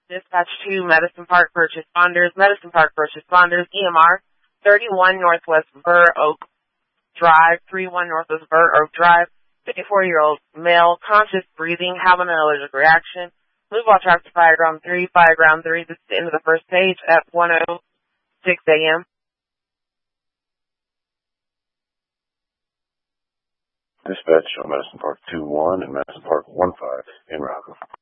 Dispatch to Medicine Park First Responders, EMR, 31 Northwest Burr Oak Drive, 31 Northwest Burr Oak Drive, 54-year-old male, conscious breathing, having an allergic reaction. Move all traffic to Fireground 3. This is the end of the first page at 1:06 a.m. Dispatch on Medicine Park 2-1 and Medicine Park 1-5 in Rockwell.